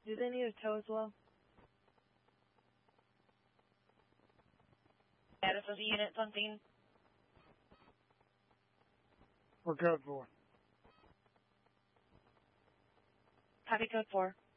Do they need a tow as well? Status of the unit, something. We're code 4. Copy code 4.